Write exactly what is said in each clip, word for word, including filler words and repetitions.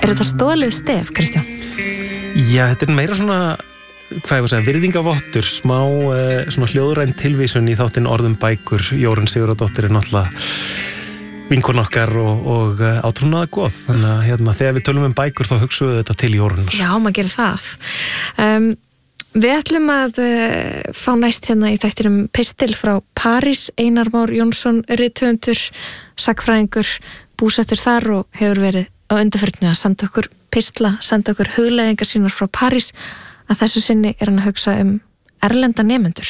Er þetta stolið stef, Kristján? Já, þetta er meira svona, hvað ég var að segja, virðingavottur, smá uh, svona hljóðræn tilvísun í þáttinn Orðum bækur. Jórunn Sigurðardóttir er náttúrulega vinkon okkar og, og uh, átrúnaða góð. Þannig að hérna, þegar við tölum um bækur þá hugsaum við þetta til Jórunnar. Já, maður gerir það. Um, við ætlum að uh, fá næst hérna í þættinum pistil frá París. Einar Már Jónsson, rithöfundur, sagnfræðingur, búsettur þar og hefur verið á undanförnu að senda okkur pistla, senda okkur hugleiðingar sínar frá París. Að þessu sinni er hann að hugsa um erlenda nemendur.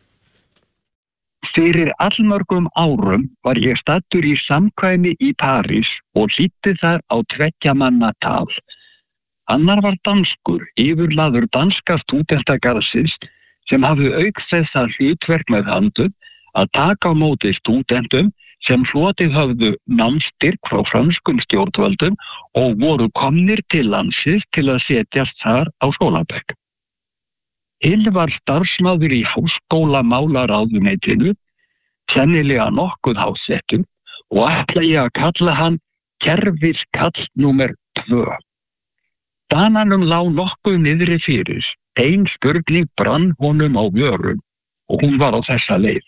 Fyrir allmörgum árum var ég staddur í samkvæmi í París og hlýddi þar á tveggja manna tal. Annar var danskur, yfirlaður danska stúdentagarðsins sem hafði auk þessa hlutverk með höndum að taka á móti stúdentum sem hlotið höfðu námsstyrk frá frönskum stjórnvöldum og voru komnir til landsins til að setjast þar á skólabekk. Hinn var starfsmaður í háskólamálaráðuneytinu, sennilega nokkuð hásettum, og ætla ég að kalla hann kerfiskall númer tvö. Dananum lá nokkuð niðri fyrir, ein spurning brann honum á vörum og hún var á þessa leið.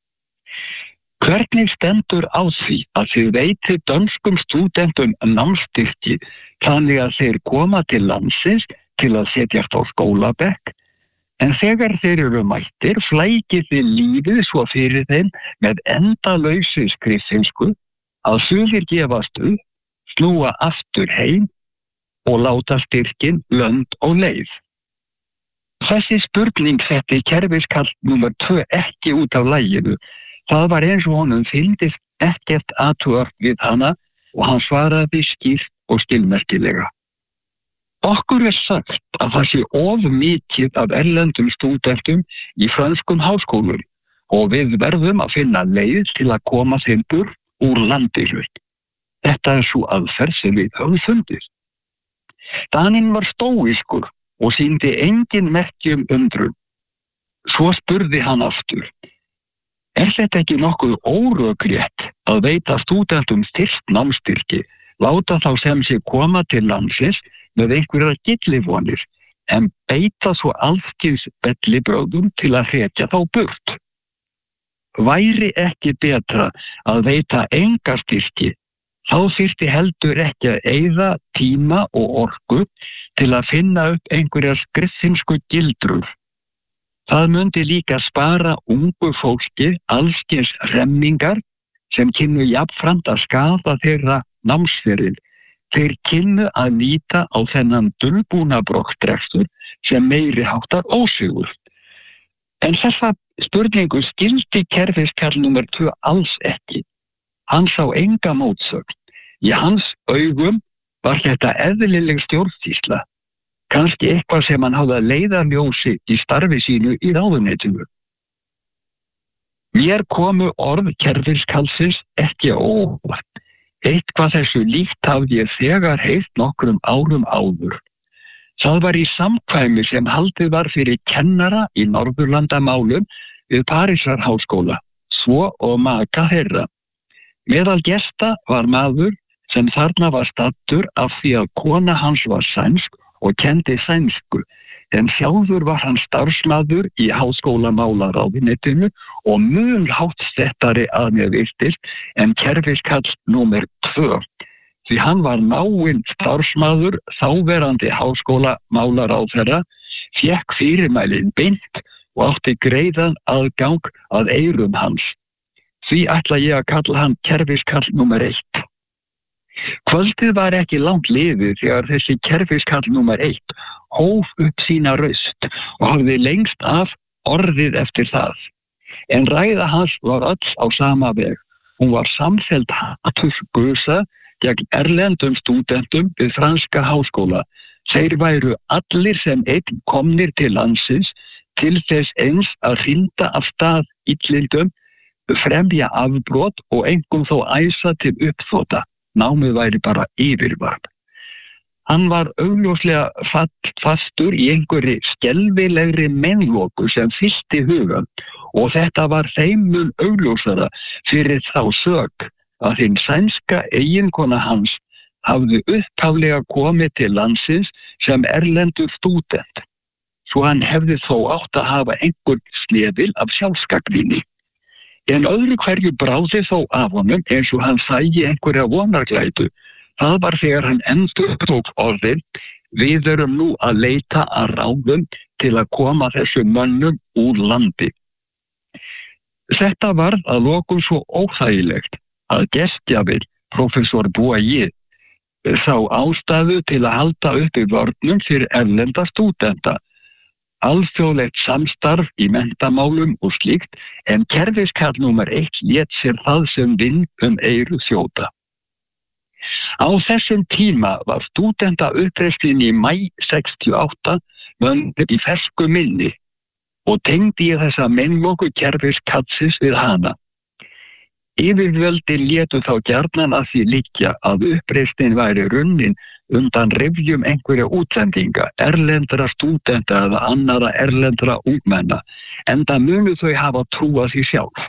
Hvernig stendur á því að þið veitið dönskum stúdentum námsstyrki þannig að þeir koma til landsins til að setjast á skólabekk, en þegar þeir eru mættir flækið þið lífið svo fyrir þeim með endalausu skriffinsku að sumir gefast upp, snúa aftur heim og láta styrkin lönd og leið. Þessi spurning setti kerfiskall númer tvö ekki út af laginu. Það var eins og honum fyldist ekkert athugað við hana og hann svaraði skýrt og skilmerkilega. Okkur er sagt að það sé of mikið af erlendum stúdentum í frönskum háskólum og við verðum að finna leið til að koma þeim burt úr landinu. Þetta er svo aðferð sem við höfum fundið. Daninn var stóískur og sýndi engin merki um undrun. Svo spurði hann aftur. Er þetta ekki nokkuð órökrétt að veita stúdentum styrkt námsstyrki, láta þá sem sé koma til landsins með einhverjar gillivonir, en beita svo allskins bellibrögðum til að hrekja þá burt? Væri ekki betra að veita enga styrki, þá þyrfti heldur ekki að eyða tíma og orku til að finna upp einhverjar skriffinsku gildrur. Það mundi líka spara ungu fólki allskins remmingar sem kynnu jafnframt að skaða þeirra námsferil. Þeir kynnu að nýta á þennan dulbúna brottrekstur sem meiri háttar ósigur. En þessa spurningu skildi kerfiskall númer tvö alls ekki. Hann sá enga mótsögn. Í hans augum var þetta eðlileg stjórnsýsla. Kannski eitthvað sem hann hafði að leiða ljósi í starfi sínu í ráðuneytinu. Mér komu orð kerfiskallsins ekki á óvart. Eitthvað þessu líkt hafði ég þegar heyrt nokkrum árum áður. Það var í samkvæmi sem haldið var fyrir kennara í Norðurlandamálum við Parísar háskóla, svo og maka þeirra. Meðal gesta var maður sem þarna var staddur af því að kona hans var sænsk og kendi sænsku, en sjálfur var hann starfsmaður í háskólamálaráðuneytinu og mun háttsettari að mér virtist en kerfiskall númer tvö, því hann var náinn starfsmaður þáverandi háskólamálaráðherra, fékk fyrirmælin beint og átti greiðan aðgang að eyrum hans. Því ætla ég að kalla hann kerfiskall númer eitt. Kvöldið var ekki langt liðið þegar þessi kerfiskall númer eitt hóf upp sína raust og hafði lengst af orðið eftir það. En ræða hans var öll á sama veg. Hún var samfelld hatursgusa gegn erlendum stúdentum við franska háskóla. Þeir væru allir sem einn komnir til landsins til þess eins að hrinda af stað illindum, fremja afbrot og einkum þó æsa til uppþota. Námið væri bara yfirvarp. Hann var augljóslega fastur í einhverri skelfilegri meinloku sem fyllti hugan og þetta var þeim mun augljósara fyrir þá sök að hinn sænska eiginkona hans hafði upphaflega komið til landsins sem erlendur stúdent, svo hann hefði þó átt að hafa einhvern slefil af sjálfsgagnrýni. En öðru hverju bráði þó af honum eins og hann sæi einhverja vonarglætu. Það var þegar hann endurtók orðin: við erum nú að leita að ráðum til að koma þessum mönnum úr landi. Þetta varð að lokum svo óþægilegt að gestgjafinn, prófessor Boyer, sá ástæðu til að halda uppi vörnum fyrir erlenda stúdenta, alþjóðlegt samstarf í menntamálum og slíkt, en kerfiskall númer eitt lét sér það sem vind um eyru þjóta. Á þessum tíma var stúdenta uppreisnin í maí sextíu og átta vöndu í fersku minni og tengdi ég þessa meinloku kerfiskallsins við hana. Yfirvöldin létu þá gjarnan að því liggja að uppreisnin væri runnin undan rifjum einhverja útlendinga, erlendra stúdenta eða annara erlendra ungmenna, enda munu þau hafa trúað því sjálf.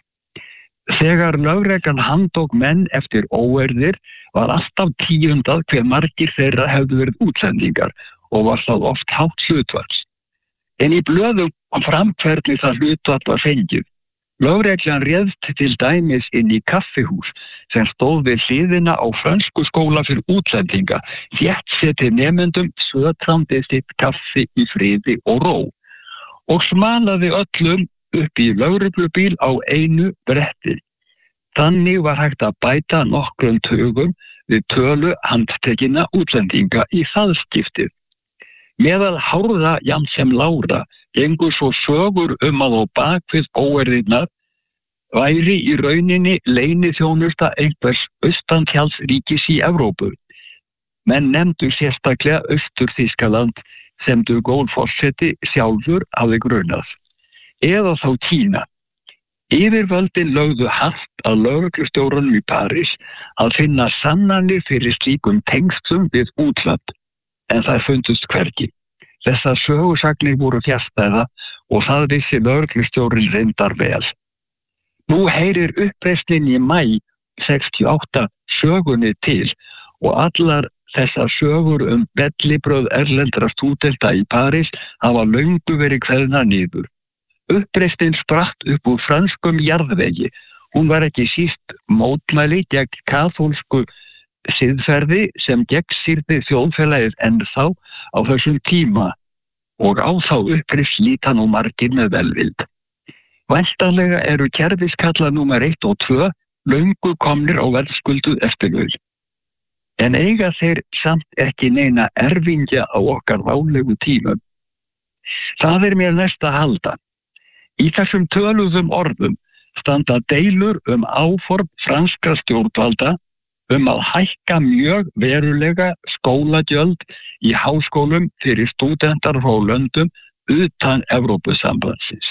Þegar lögreglan handtók menn eftir óeirðir var alltaf tíundað hve margir þeirra hefðu verið útlendingar og var það oft hátt hlutfall. En í blöðum kom fram hvernig það hlutfall var fengið. Lögreglan réðst til dæmis inn í kaffihús sem stóð við hliðina á frönsku skóla fyrir útlendinga, þétt seti nemendum sötrandi sitt kaffi í friði og ró og smalaði öllum upp í lögreglubíl á einu bretti. Þannig var hægt að bæta nokkrum tugum við tölu handtekinna útlendinga í það skiptið. Meðal hárra jafnt sem lára gengur svo sögur um að á bakvið óeirðirnar væri í rauninni leyniþjónusta einhvers austantjalsríkis í Evrópu. Menn nefndu sérstaklega Austur-Þýskaland sem de Gaulle forseti sjálfur hafði grunað, eða þá Kína. Yfirvöldin lögðu hart að lögreglustjóranum í París að finna sannanir fyrir slíkum tengslum við útland, en það fundust hvergi. Þessar sögusagnir voru fjarstæða og það vissi lögreglustjórinn reyndar vel. Nú heyrir uppreisnin í maí sextíu og átta sögunni til og allar þessar sögur um bellibrögð erlendra stúdenta í París hafa löngu verið kveðnar niður. Uppreisnin spratt upp úr franskum jarðvegi. Hún var ekki síst mótmæli gegn kaþólsku siðferði sem gegnsýrði þjóðfélagið ennþá á þessum tíma og á þá uppreisn líta nú margir með velvild. Væntanlega eru kerfiskalla númer eitt og tvö löngu komnir á verðskulduð eftirlaun. En eiga þeir samt ekki neina erfingja á okkar válegu tímum. Það er mér næst að halda. Í þessum töluðum orðum standa deilur um áform franskra stjórnvalda um að hækka mjög verulega skólagjöld í háskólum fyrir stúdentar frá löndum utan Evrópusambandsins.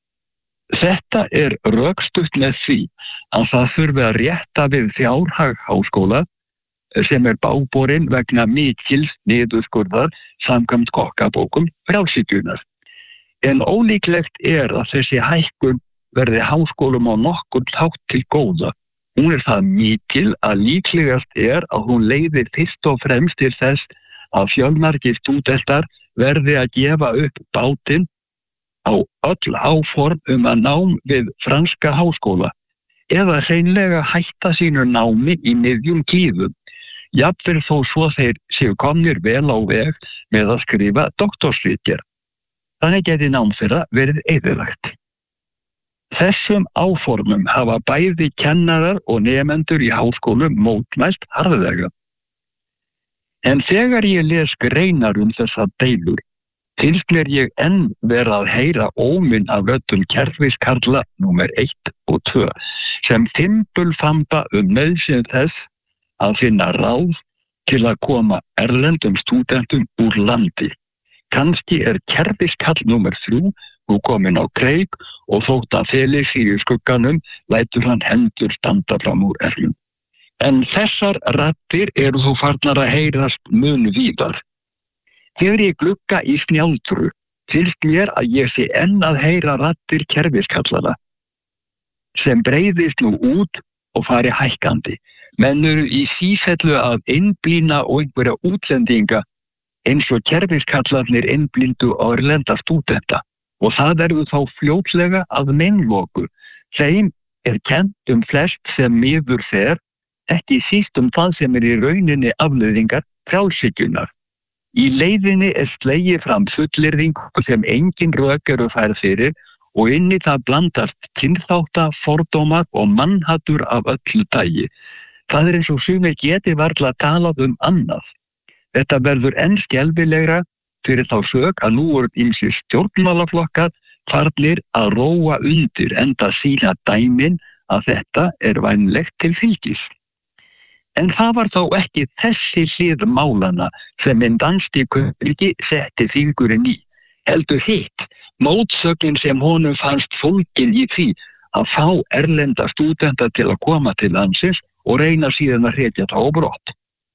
Þetta er rökstutt með því að það þurfi að rétta við fjárhag háskóla sem er báborinn vegna mikils niðurskurðar samkvæmt kokkabókum frjálshyggjunnar. En ólíklegt er að þessi hækkun verði háskólum á nokkurn hátt til góða. Hún er það mikil að líklegast er að hún leiðir fyrst og fremst til þess að fjölmargir stúdentar verði að gefa upp bátinn á öll áform um að nám við franska háskóla eða hreinlega hætta sínu námi í miðjum gífum, jafnvel þó svo þeir séu komnir vel á veg með að skrifa doktorsritgerð. Þannig geti nám þeirra verið eyðilagt. Þessum áformum hafa bæði kennarar og nemendur í háskólum mótmælt harðlega. En þegar ég les greinar um þessa deilur, finnst mér ég enn vera að heyra óminn af röddum kerfiskarla númer eitt og tvö, sem fimbulfamba um nauðsyn þess að finna ráð til að koma erlendum stúdentum úr landi. Kannski er kerfiskall númer þrjú nú komin á kreik og þótt að feli sig í skugganum lætur hann hendur standa fram úr erlum. En þessar raddir eru þó farnar að heyrast mun víðar. Þegar ég glugga í snjaldru finnst mér að ég sé enn að heyra raddir kerfiskallana sem breiðist nú út og fari hækkandi. Menn eru í sífellu að einblína og einhverja útlendinga eins og kerfiskallarnir einblíndu á erlenda stúdenta og það verður þá fljótlega að meinloku. Þeim er kennt um flest sem miður fer, ekki síst um það sem er í rauninni afleiðingar frjálshyggjunnar. Í leiðinni er slegið fram fullyrðingu sem engin rök eru færð fyrir og inni það blandast kynþátta, fordómar og mannhatur af öllu tagi. Það er eins og sumir geti varla talað um annað. Þetta verður enn skelfilegra fyrir þá sök að nú voru ýmsir stjórnmálaflokkar farnir að róa undir enda sína dæmin að þetta er vænlegt til fylgis. En það var þó ekki þessi hlið málana sem en danski Kubrick setti fingurinn í. Heldur hitt, mótsögnin sem honum fannst fólkin í því að fá erlenda stúdenta til að koma til landsins og reyna síðan að hrekja þá á brott.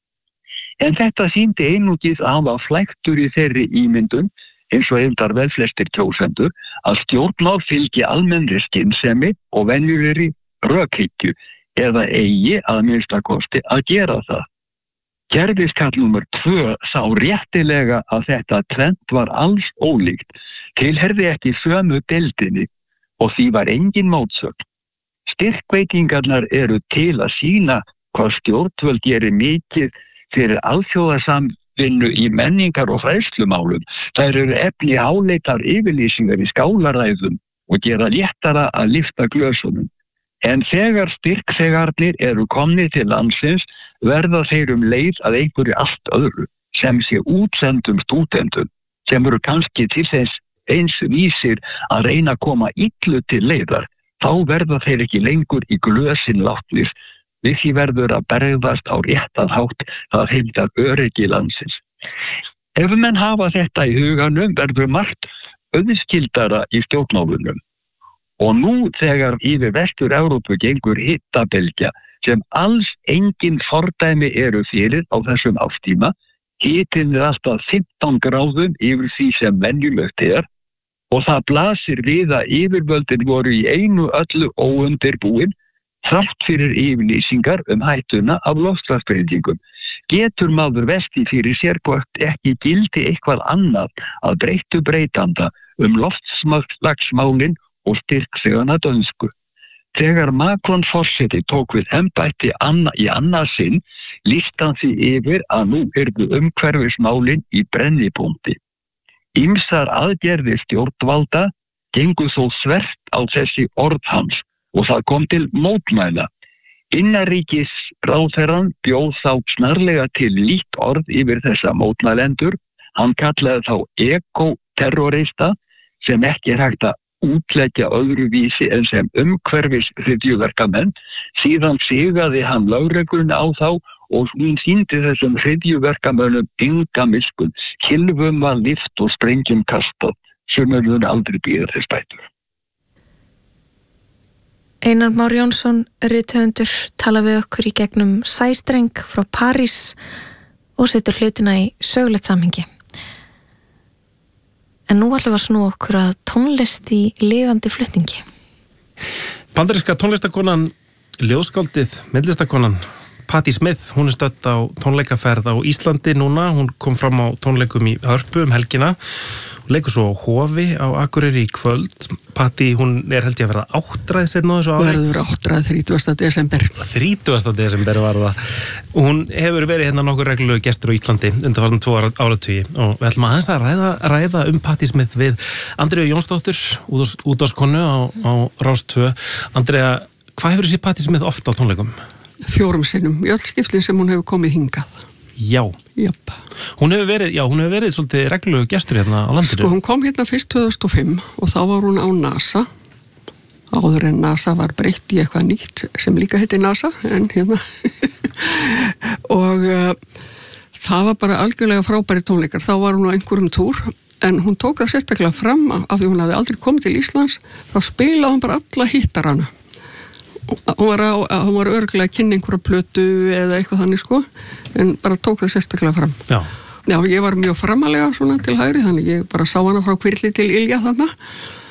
En þetta sýndi einungis að hafa flæktur í þeirri ímyndun, eins og hefndar vel flestir kjósendur, að stjórnmál fylgi almennri skynsemi og venjulegri rökhyggju, eða eigi að minnstakosti að gera það. Kerfiskall númer tvö sá réttilega að þetta tvennt var alls ólíkt, tilherði ekki sömu deildinni og því var engin mótsögn. Styrkveitingarnar eru til að sýna hvað stjórnvöld gerir mikið fyrir alþjóðasamvinnu í menningar og fræðslumálum. Þær eru efni áleitar yfirlýsingar í skálaræðum og gera léttara að lyfta glösunum. En þegar styrkþegarnir eru komnir til landsins verða þeir um leið að einhverju allt öðru, sem sé útsendum stúdendum, sem eru kannski til þess eins vísir að reyna að koma illu til leiðar. Þá verða þeir ekki lengur í glösin látnir, við því verður að bergðast á réttan hátt að heimta öryggi landsins. Ef menn hafa þetta í huganum verður margt auðskildara í stjórnmálunum. Og nú þegar yfir Vestur-Evrópu gengur hittabylgja sem alls engin fordæmi eru fyrir á þessum ástíma, hitinn er alltaf fimmtán gráðum yfir því sem venjulegt er og það blasir við að yfirvöldin voru í einu öllu óundirbúin þrátt fyrir yfirlýsingar um hættuna af loftslagsbreytingum. Getur maður vesti fyrir sér hvort ekki gildi eitthvað annað að breyttu breytanda um loftslagsmálin og styrkþegana dönsku. Þegar Macron forseti tók við embætti anna, í annað sinn, lýsti hann því yfir að nú yrðu umhverfismálin í brennipunkti. Ýmsar aðgerðir stjórnvalda gengu þó þvert á þessi orð hans og það kom til mótmæla. Innanríkisráðherrann bjóð þá snarlega til lítt orð yfir þessa mótmælendur. Hann kallaði þá ekoterrorista sem ekki er hægt að útleggja öðruvísi en sem umhverfis hryðjuverkamenn. Síðan sigaði hann lögregluna á þá og hún sýndi þessum hryðjuverkamönnum enga miskunn. Kylfum var lyft og sprengjum kastað, sem er hún aldrei býða þess bætur. Einar Már Jónsson, rithöfundur, tala við okkur í gegnum sæstreng frá París og setur hlutina í sögulegt samhengi. En nú ætlum við að snúa okkur að tónlist í lifandi flutningi. Bandaríska tónlistakonan, ljóðskáldið, myndlistakonan Patti Smith, hún er stödd á tónleikaferð á Íslandi núna. Hún kom fram á tónleikum í Hörpu um helgina og leikur svo á Hofi á Akureyri í kvöld. Patti, hún er held ég að verða áttræð seinna á þessu ári. Verður áttræð þrítugasta desember. þrítugasta desember var það. Og hún hefur verið hérna nokkur reglulegu gestur á Íslandi undanfarnar tvo áratugi og við ætlum aðeins að ræða, ræða um Patti Smith við Andrea Jónsdóttur, útvarpskonu á, á Rás tvö. Andrea, hvað hefur þessi Patti Smith oft á tónleikum? Fjórum sinnum, í öll skiptin sem hún hefur komið hingað. Já. Jöp. Hún hefur verið, já, hún hefur verið svolítið reglulegu gestur hérna á landinu. Sko, hún kom hérna fyrst tvö þúsund og fimm og þá var hún á NASA. Áður en NASA var breytt í eitthvað nýtt sem líka heitir NASA, en hérna. og uh, það var bara algjörlega frábæri tónleikar. Þá var hún á einhverjum túr, en hún tók það sérstaklega fram af því hún hafði aldrei komið til Íslands, þá spilaði hún bara alla hittarana. Hún var, á, hún var örgulega að kynna einhverja plötu eða eitthvað þannig sko, en bara tók það sérstaklega fram. Já. Já, ég var mjög framalega svona til hægri, þannig ég bara sá hana frá Kvirli til Ylja þarna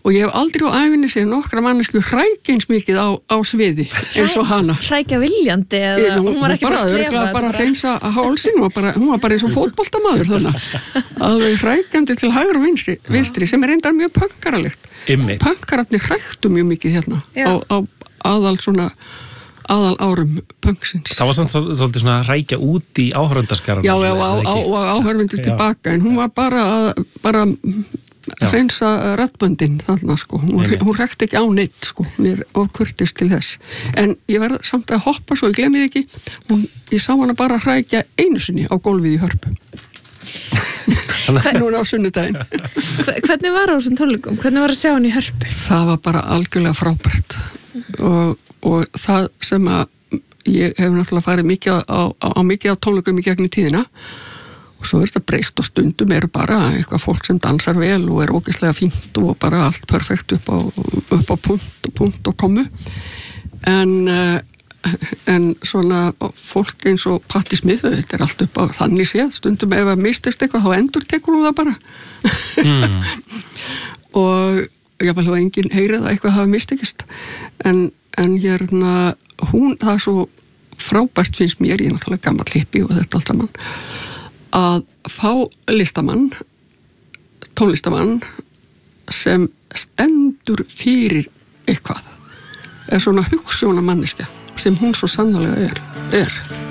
og ég hef aldrei á æfinni séð nokkra mannesku hrækja eins mikið á, á sviði eins og hana. Hrækja viljandi eða Ég, hún, hún var ekki bara bara að slefa? Bara, bara að reynsa hálsinn, hún var bara, hún var bara eins og fótboltamaður þannig. Alveg hrækjandi til hægri og vinstri, vinstri sem er reyndar mjög pönkaralegt. Pönkararnir hræktu mjög mikið hérna á, á aðal svona aðal árum pönksins. Það var samt svolítið svona að rækja út í áhörfundaskaran. Já, já, á, á, og áhörfundur tilbaka, en hún var bara að bara hreinsa reddböndin þarna sko, hún, hún rekti ekki á neitt sko, hún er ofkurtist til þess, en ég verð samt að hoppa svo ég glemði ekki, hún, ég sá hana bara hrækja einu sinni á gólfið í Hörpu núna á sunnudaginn. Hvernig var á þessum tónleikum? Hvernig var að sjá hann í Hörpu? Það var bara algjörlega frábært og, og það sem að ég hef náttúrulega farið mikið á, á, á mikið á tónleikum í gegnum tíðina og svo er þetta breyst og stundum eru bara eitthvað fólk sem dansar vel og er ógeðslega fínt og bara allt perfekt upp á, upp á punkt og punkt og komu en, en svona fólk eins og Patti Smith, þetta er allt upp á þannig séð, stundum ef að mistist eitthvað þá endur tekur hún það bara mm. og ég vil hafa enginn heyrið að eitthvað hafa mistekist en, en hérna hún, það er svo frábært finnst mér, ég er náttúrulega gammal hippi og þetta allt saman að fá listamann, tónlistamann sem stendur fyrir eitthvað, er svona hugsjóna manneskja sem hún svo sannarlega er. er.